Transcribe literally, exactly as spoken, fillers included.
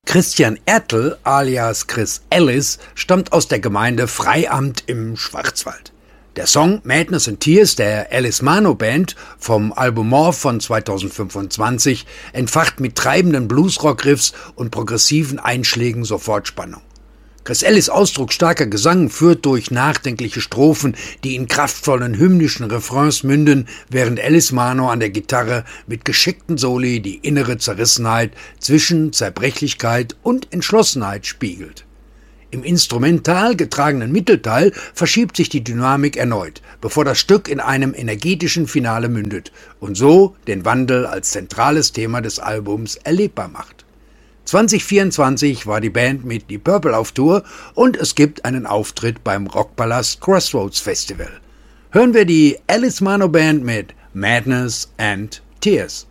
Christian Ertl alias Chris Ellis stammt aus der Gemeinde Freiamt im Schwarzwald. Der Song Madness and Tears der Alice Mano Band vom Album More von zweitausendfünfundzwanzig entfacht mit treibenden Bluesrock-Riffs und progressiven Einschlägen sofort Spannung. Chris Ellis ausdrucksstarker Gesang führt durch nachdenkliche Strophen, die in kraftvollen hymnischen Refrains münden, während Alice Mano an der Gitarre mit geschickten Soli die innere Zerrissenheit zwischen Zerbrechlichkeit und Entschlossenheit spiegelt. Im instrumental getragenen Mittelteil verschiebt sich die Dynamik erneut, bevor das Stück in einem energetischen Finale mündet und so den Wandel als zentrales Thema des Albums erlebbar macht. zwanzig vierundzwanzig war die Band mit Deep Purple auf Tour und es gibt einen Auftritt beim Rockpalast Crossroads Festival. Hören wir die Alice Mano Band mit Madness and Tears.